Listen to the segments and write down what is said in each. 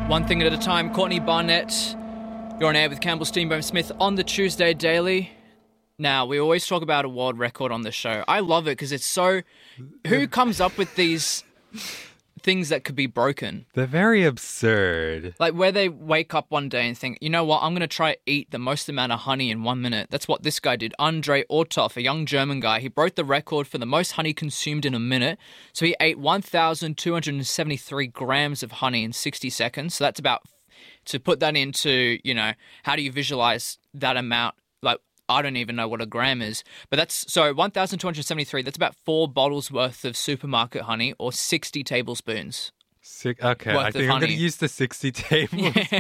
One thing at a time. Courtney Barnett, you're on air with Campbell Steamboat Smith on the Tuesday Daily. Now, we always talk about a world record on the show. I love it because it's so... Who comes up with these things that could be broken? They're very absurd. Like where they wake up one day and think, you know what, I'm going to try eat the most amount of honey in 1 minute. That's what this guy did. André Orthoff, a young German guy, he broke the record for the most honey consumed in a minute. So he ate 1,273 grams of honey in 60 seconds. So that's about, to put that into, how do you visualize that amount? Like, I don't even know what a gram is. But that's, so 1,273, that's about 4 bottles worth of supermarket honey or 60 tablespoons. Okay, I think I'm going to use the 60 tablespoons.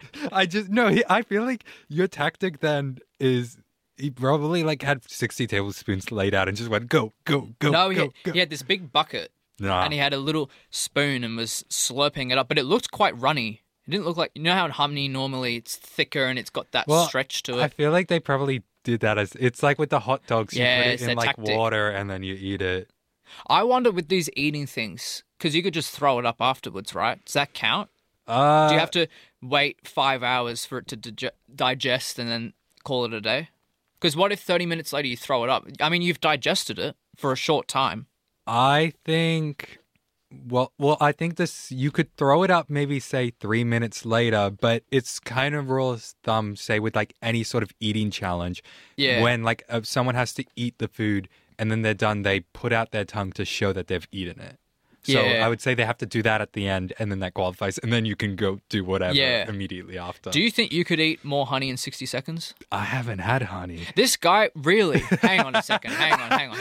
I feel like your tactic then is he probably had 60 tablespoons laid out and just went, go. No, go. He had this big bucket Nah. and he had a little spoon and was slurping it up. But it looked quite runny. It didn't look like, you know how in honey normally it's thicker and it's got that stretch to it? I feel like they probably did that as, it's like with the hot dogs, you put it in tactic. water and then you eat it. I wonder with these eating things, because you could just throw it up afterwards, right? Does that count? Do you have to wait 5 hours for it to digest and then call it a day? Because what if 30 minutes later you throw it up? I mean, you've digested it for a short time. I think... Well, I think you could throw it up maybe, say, 3 minutes later, but it's kind of rule of thumb, say, with any sort of eating challenge. Yeah. When someone has to eat the food and then they're done, they put out their tongue to show that they've eaten it. So Yeah. I would say they have to do that at the end and then that qualifies and then you can go do whatever immediately after. Do you think you could eat more honey in 60 seconds? I haven't had honey. This guy, really? Hang on a second. Hang on. Hang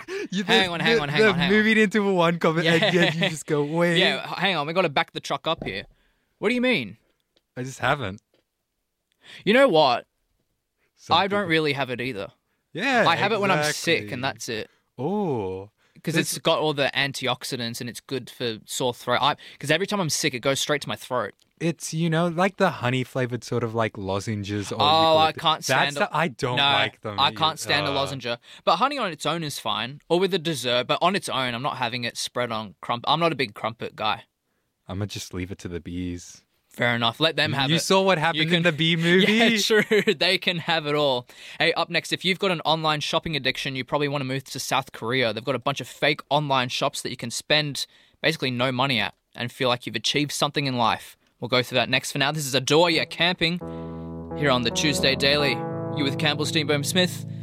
on. Moving into one comment and yet you just go, wait. Yeah, hang on. We got to back the truck up here. What do you mean? I just haven't. You know what? Some I don't people- really have it either. Yeah, I have it when I'm sick exactly. and that's it. Oh. Because it's got all the antioxidants and it's good for sore throat. Because every time I'm sick, it goes straight to my throat. It's, like the honey-flavored sort of lozenges. Or I can't stand it. I don't like them. I can't stand a lozenge. But honey on its own is fine. Or with a dessert. But on its own, I'm not having it spread on crumpet. I'm not a big crumpet guy. I'm going to just leave it to the bees. Fair enough. Let them have it. You saw what happened in the bee movie? Yeah, true. They can have it all. Hey, up next, if you've got an online shopping addiction, you probably want to move to South Korea. They've got a bunch of fake online shops that you can spend basically no money at and feel like you've achieved something in life. We'll go through that next. For now, this is Adore Your Camping here on the Tuesday Daily. You with Campbell Steamboat Smith.